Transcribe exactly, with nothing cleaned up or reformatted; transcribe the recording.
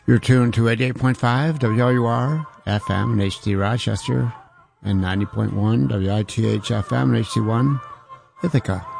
You're tuned to eighty-eight point five W L U R F M in H D Rochester and ninety point one W I T H F M in H D one Ithaca.